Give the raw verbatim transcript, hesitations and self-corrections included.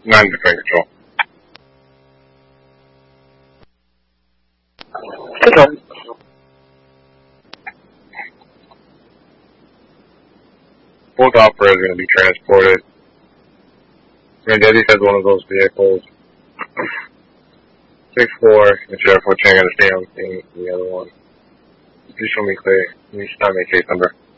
nine to train control. Okay. Both operators are going to be transported. Granddaddy has one of those vehicles. six four, and Sheriff Ho Chang going to stay on the scene. The other one. Please show me clear. Can you start my case number?